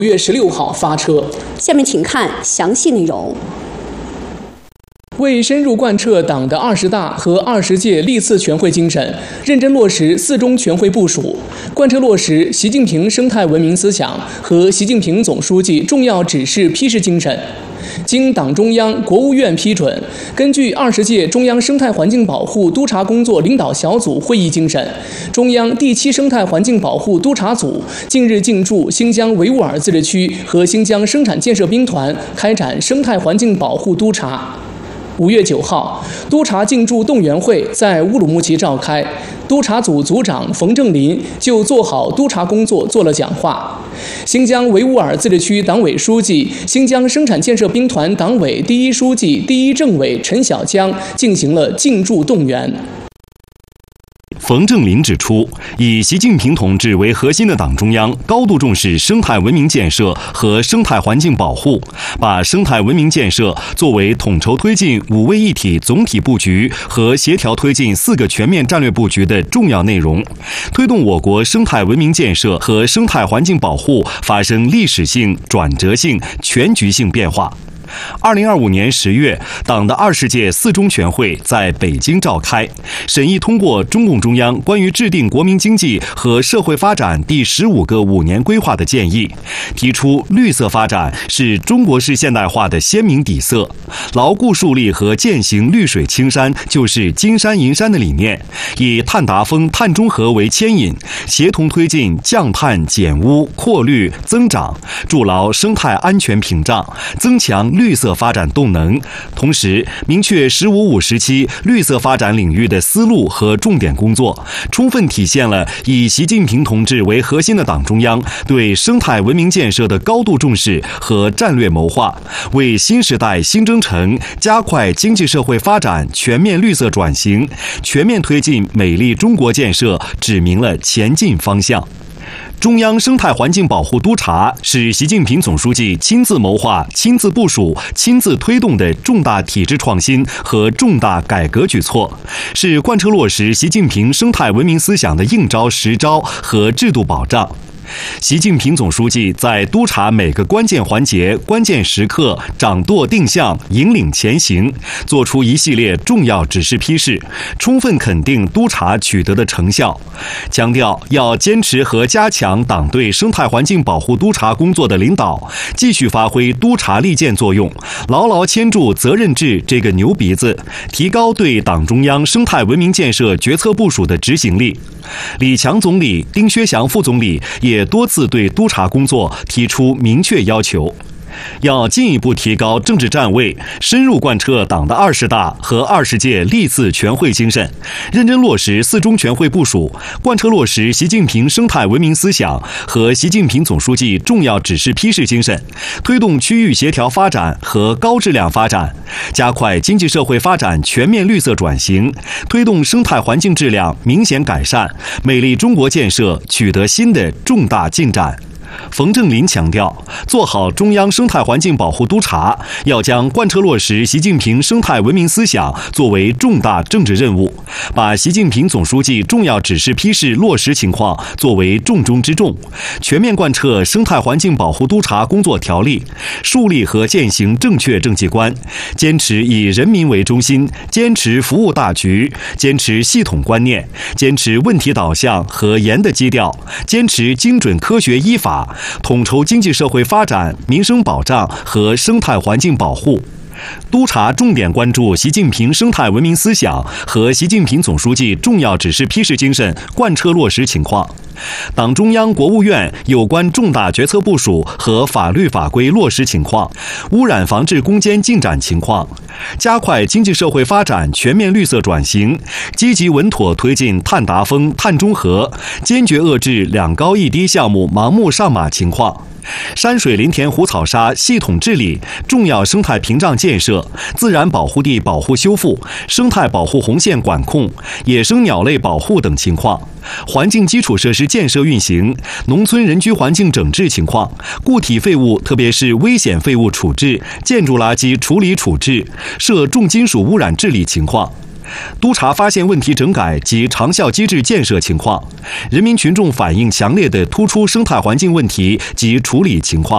月16号发车。 下面请看详细内容。 为深入贯彻党的20大和20届历次全会精神，认真落实4中全会部署，贯彻落实习近平生态文明思想和习近平总书记重要指示批示精神，经党中央、国务院批准，根据20届中央生态环境保护督察工作领导小组会议精神，中央第7生态环境保护督察组近日进驻新疆维吾尔自治区和新疆生产建设兵团，开展生态环境保护督察。5月9号，督察进驻动员会在乌鲁木齐召开，督察组组长冯正林就做好督察工作做了讲话。新疆维吾尔自治区党委书记、新疆生产建设兵团党委第1书记、第1政委陈小江进行了进驻动员。 冯正林指出，以习近平同志为核心的党中央高度重视生态文明建设和生态环境保护，把生态文明建设作为统筹推进5位一体总体布局和协调推进4个全面战略布局的重要内容，推动我国生态文明建设和生态环境保护发生历史性、转折性、全局性变化。2025年10月，党的20届4中全会在北京召开，审议通过中共中央关于制定国民经济和社会发展第15个5年规划的建议，提出绿色发展是中国式现代化的鲜明底色，牢固树立和践行绿水青山就是金山银山的理念，以碳达峰、碳中和为牵引，协同推进降碳、减污、扩绿、增长，筑牢生态安全屏障，增强绿色发展动能，同时明确“十五五”时期绿色发展领域的思路和重点工作，充分体现了以习近平同志为核心的党中央对生态文明建设的高度重视和战略谋划，为新时代新征程加快经济社会发展全面绿色转型、全面推进美丽中国建设指明了前进方向。中央生态环境保护督察是习近平总书记亲自谋划、亲自部署、亲自推动的重大体制创新和重大改革举措，是贯彻落实习近平生态文明思想的硬招实招和制度保障。习近平总书记在督察每个关键环节、关键时刻掌舵定向、引领前行，作出一系列重要指示批示，充分肯定督察取得的成效，强调要坚持和加强党对生态环境保护督察工作的领导，继续发挥督察利剑作用，牢牢牵住责任制这个牛鼻子，提高对党中央生态文明建设决策部署的执行力。李强总理、丁薛祥副总理也多次对督察工作提出明确要求，要进一步提高政治站位，深入贯彻党的20大和20届历次全会精神，认真落实4中全会部署，贯彻落实习近平生态文明思想和习近平总书记重要指示批示精神，推动区域协调发展和高质量发展，加快经济社会发展全面绿色转型，推动生态环境质量明显改善，美丽中国建设取得新的重大进展。冯正林强调，做好中央生态环境保护督察，要将贯彻落实习近平生态文明思想作为重大政治任务，把习近平总书记重要指示批示落实情况作为重中之重，全面贯彻生态环境保护督察工作条例，树立和践行正确政绩观，坚持以人民为中心，坚持服务大局，坚持系统观念，坚持问题导向和严的基调，坚持精准科学依法，统筹经济社会发展、民生保障和生态环境保护。督察重点关注习近平生态文明思想和习近平总书记重要指示批示精神贯彻落实情况，党中央、国务院有关重大决策部署和法律法规落实情况，污染防治攻坚进展情况，加快经济社会发展全面绿色转型，积极稳妥推进碳达峰、碳中和，坚决遏制2高1低项目盲目上马情况。山水林田湖草沙系统治理、重要生态屏障建设、自然保护地保护修复、生态保护红线管控、野生鸟类保护等情况，环境基础设施建设运行、农村人居环境整治情况、固体废物特别是危险废物处置、建筑垃圾处理处置、涉重金属污染治理情况，督查发现问题整改及长效机制建设情况，人民群众反映强烈的突出生态环境问题及处理情况。